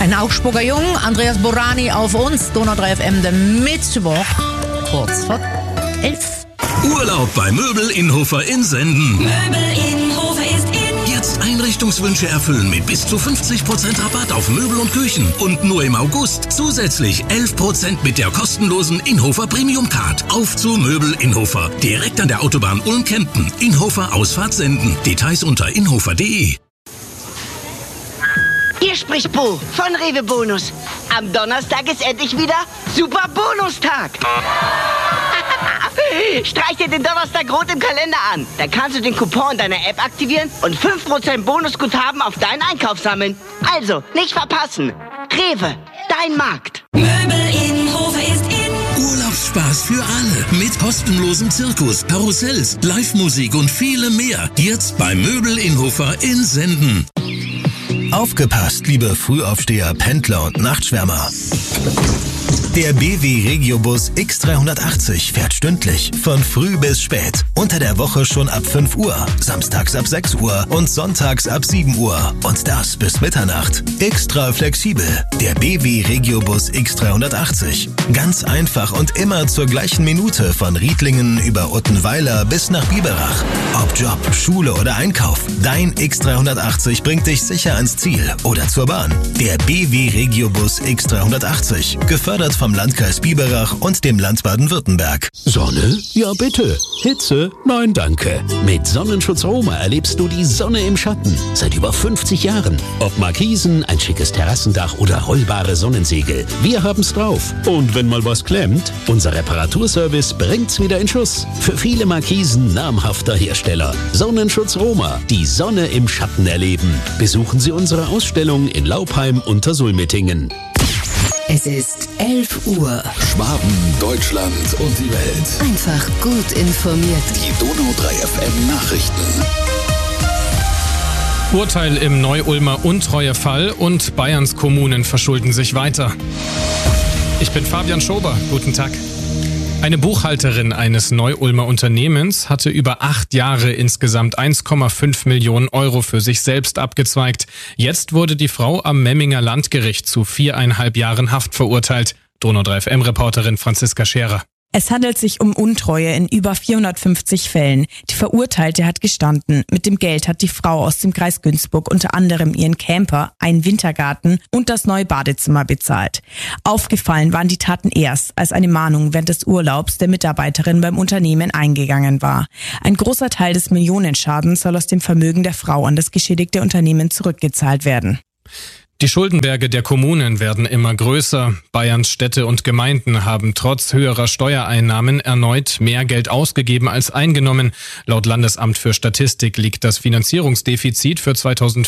Ein Augsburger Jung, Andreas Borani auf uns, Donau 3 FM, der Mittwoch, kurz vor 11. Urlaub bei Möbel Innhofer in Senden. Möbel Innhofer ist in. Jetzt Einrichtungswünsche erfüllen mit bis zu 50% Rabatt auf Möbel und Küchen. Und nur im August zusätzlich 11% mit der kostenlosen Innhofer Premium Card. Auf zu Möbel Innhofer. Direkt an der Autobahn Ulm-Kempten. Innhofer Ausfahrt Senden. Details unter innhofer.de. Hier spricht Bo von Rewe Bonus. Am Donnerstag ist endlich wieder Super Bonustag. Streich dir den Donnerstag rot im Kalender an. Dann kannst du den Coupon in deiner App aktivieren und 5% Bonusguthaben auf deinen Einkauf sammeln. Also, nicht verpassen. Rewe, dein Markt. Möbel Innhofer ist in. Urlaubsspaß für alle. Mit kostenlosem Zirkus, Karussells, Live-Musik und vielem mehr. Jetzt bei Möbel Innhofer in Senden. Aufgepasst, liebe Frühaufsteher, Pendler und Nachtschwärmer. Der BW Regiobus X380 fährt stündlich von früh bis spät. Unter der Woche schon ab 5 Uhr, samstags ab 6 Uhr und sonntags ab 7 Uhr. Und das bis Mitternacht. Extra flexibel. Der BW Regiobus X380. Ganz einfach und immer zur gleichen Minute von Riedlingen über Uttenweiler bis nach Biberach. Ob Job, Schule oder Einkauf. Dein X380 bringt dich sicher ans Ziel oder zur Bahn. Der BW Regiobus X380. Gefördert vom Landkreis Biberach und dem Land Baden-Württemberg. Sonne? Ja bitte. Hitze? Nein, danke. Mit Sonnenschutz Roma erlebst du die Sonne im Schatten. Seit über 50 Jahren. Ob Markisen, ein schickes Terrassendach oder rollbare Sonnensegel. Wir haben's drauf. Und wenn mal was klemmt, unser Reparaturservice bringt's wieder in Schuss. Für viele Markisen namhafter Hersteller. Sonnenschutz Roma. Die Sonne im Schatten erleben. Besuchen Sie unsere Ausstellung in Laupheim unter Sulmetingen. Es ist 11 Uhr. Schwaben, Deutschland und die Welt. Einfach gut informiert. Die Donau 3 FM Nachrichten. Urteil im Neu-Ulmer Untreuefall und Bayerns Kommunen verschulden sich weiter. Ich bin Fabian Schober. Guten Tag. Eine Buchhalterin eines Neu-Ulmer Unternehmens hatte über 8 Jahre insgesamt 1,5 Millionen Euro für sich selbst abgezweigt. Jetzt wurde die Frau am Memminger Landgericht zu 4,5 Jahren Haft verurteilt. Donau 3 FM-Reporterin Franziska Scherer. Es handelt sich um Untreue in über 450 Fällen. Die Verurteilte hat gestanden. Mit dem Geld hat die Frau aus dem Kreis Günzburg unter anderem ihren Camper, einen Wintergarten und das neue Badezimmer bezahlt. Aufgefallen waren die Taten erst, als eine Mahnung während des Urlaubs der Mitarbeiterin beim Unternehmen eingegangen war. Ein großer Teil des Millionenschadens soll aus dem Vermögen der Frau an das geschädigte Unternehmen zurückgezahlt werden. Die Schuldenberge der Kommunen werden immer größer. Bayerns Städte und Gemeinden haben trotz höherer Steuereinnahmen erneut mehr Geld ausgegeben als eingenommen. Laut Landesamt für Statistik liegt das Finanzierungsdefizit für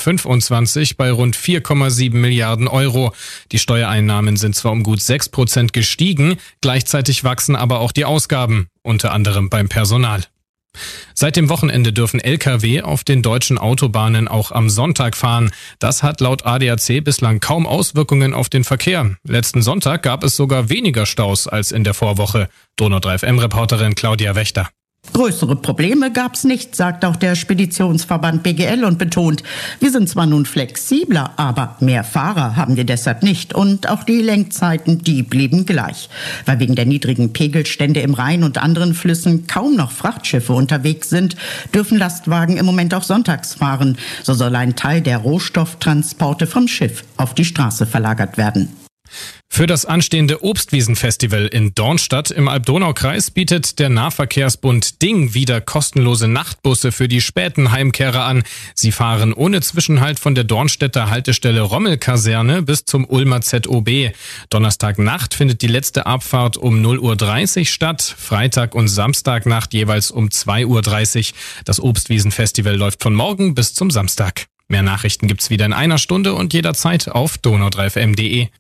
2025 bei rund 4,7 Milliarden Euro. Die Steuereinnahmen sind zwar um gut 6% gestiegen, gleichzeitig wachsen aber auch die Ausgaben, unter anderem beim Personal. Seit dem Wochenende dürfen Lkw auf den deutschen Autobahnen auch am Sonntag fahren. Das hat laut ADAC bislang kaum Auswirkungen auf den Verkehr. Letzten Sonntag gab es sogar weniger Staus als in der Vorwoche. Donau 3 FM-Reporterin Claudia Wächter. Größere Probleme gab's nicht, sagt auch der Speditionsverband BGL und betont, wir sind zwar nun flexibler, aber mehr Fahrer haben wir deshalb nicht und auch die Lenkzeiten, die blieben gleich. Weil wegen der niedrigen Pegelstände im Rhein und anderen Flüssen kaum noch Frachtschiffe unterwegs sind, dürfen Lastwagen im Moment auch sonntags fahren. So soll ein Teil der Rohstofftransporte vom Schiff auf die Straße verlagert werden. Für das anstehende Obstwiesenfestival in Dornstadt im Alb-Donau-Kreis bietet der Nahverkehrsbund Ding wieder kostenlose Nachtbusse für die späten Heimkehrer an. Sie fahren ohne Zwischenhalt von der Dornstädter Haltestelle Rommelkaserne bis zum Ulmer ZOB. Donnerstagnacht findet die letzte Abfahrt um 0:30 Uhr statt, Freitag und Samstagnacht jeweils um 2:30 Uhr. Das Obstwiesenfestival läuft von morgen bis zum Samstag. Mehr Nachrichten gibt's wieder in einer Stunde und jederzeit auf donau3fm.de.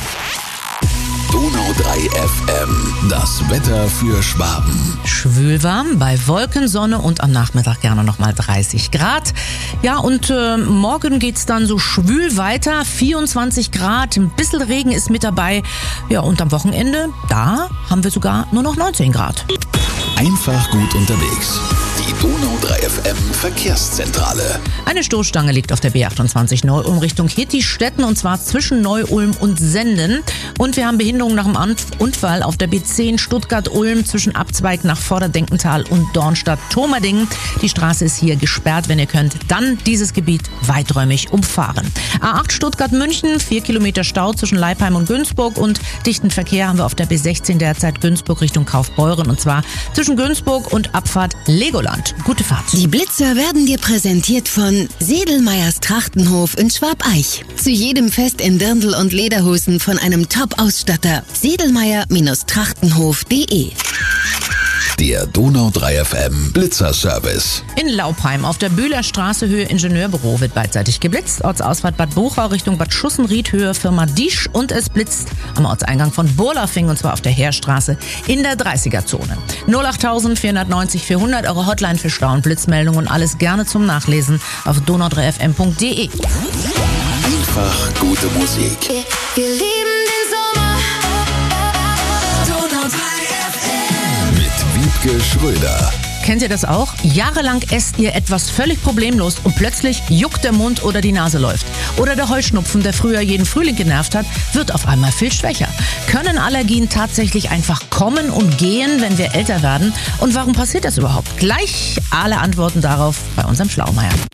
Donau 3 FM, das Wetter für Schwaben. Schwülwarm bei Wolken, Sonne und am Nachmittag gerne nochmal 30 Grad. Ja, und morgen geht's dann so schwül weiter, 24 Grad, ein bisschen Regen ist mit dabei. Ja, und am Wochenende, da haben wir sogar nur noch 19 Grad. Einfach gut unterwegs. Die Donau 3 FM Verkehrszentrale. Eine Stoßstange liegt auf der B28 Neu-Ulm Richtung Hittistetten und zwar zwischen Neu-Ulm und Senden. Und wir haben Behinderung nach dem Unfall auf der B10 Stuttgart-Ulm zwischen Abzweig nach Vorderdenkental und Dornstadt-Thomerdingen. Die Straße ist hier gesperrt. Wenn ihr könnt, dann dieses Gebiet weiträumig umfahren. A8 Stuttgart-München, 4 Kilometer Stau zwischen Leipheim und Günzburg und dichten Verkehr haben wir auf der B16 derzeit Günzburg Richtung Kaufbeuren und zwar zwischen Günzburg und Abfahrt Legoland. Gute Fahrt. Die Blitzer werden dir präsentiert von Sedelmeyers Trachtenhof in Schwab-Eich. Zu jedem Fest in Dirndl und Lederhosen von einem Top-Ausstatter. Sedelmeyer-Trachtenhof.de. Der Donau 3 FM Blitzerservice. In Laupheim auf der Bühlerstraße Höhe Ingenieurbüro wird beidseitig geblitzt. Ortsausfahrt Bad Buchau Richtung Bad Schussenried Höhe Firma Diesch und es blitzt am Ortseingang von Burlafing und zwar auf der Heerstraße in der 30er-Zone. 08000 490 400, eure Hotline für Stau- und Blitzmeldungen und alles gerne zum Nachlesen auf donau3fm.de. Einfach gute Musik. Wir lieben den Sommer. Donau 3 FM. Mit Wiebke Schröder. Kennt ihr das auch? Jahrelang esst ihr etwas völlig problemlos und plötzlich juckt der Mund oder die Nase läuft. Oder der Heuschnupfen, der früher jeden Frühling genervt hat, wird auf einmal viel schwächer. Können Allergien tatsächlich einfach kommen und gehen, wenn wir älter werden? Und warum passiert das überhaupt? Gleich alle Antworten darauf bei unserem Schlaumeier.